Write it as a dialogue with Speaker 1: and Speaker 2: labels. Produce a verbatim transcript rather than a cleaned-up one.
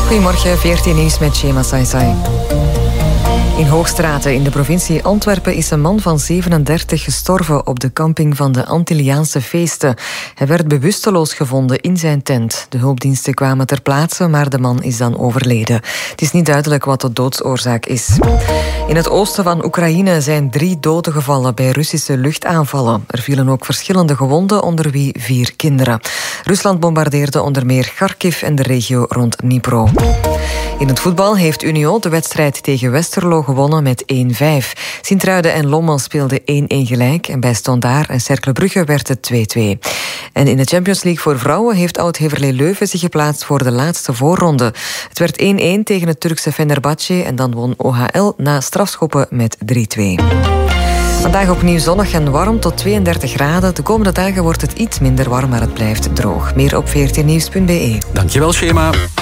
Speaker 1: Goedemorgen, veertien nieuws met Shema Saisai. In Hoogstraten in de provincie Antwerpen is een man van zevenendertig gestorven op de camping van de Antilliaanse feesten. Hij werd bewusteloos gevonden in zijn tent. De hulpdiensten kwamen ter plaatse, maar de man is dan overleden. Het is niet duidelijk wat de doodsoorzaak is. In het oosten van Oekraïne zijn drie doden gevallen bij Russische luchtaanvallen. Er vielen ook verschillende gewonden, onder wie vier kinderen. Rusland bombardeerde onder meer Kharkiv en de regio rond Dnipro. In het voetbal heeft Union de wedstrijd tegen Westerlo gewonnen met één vijf. Sint-Truiden en Lommel speelden één-één gelijk en bij Standaard en Cercle Brugge werd het twee-twee. En in de Champions League voor vrouwen heeft Oud-Heverlee Leuven zich geplaatst voor de laatste voorronde. Het werd één-één tegen het Turkse Fenerbahce en dan won O H L na strafschoppen met drie-twee. Vandaag opnieuw zonnig en warm tot tweeëndertig graden. De komende dagen wordt het iets minder warm, maar het blijft droog. Meer op veertien nieuws punt be.
Speaker 2: Dankjewel, Shema.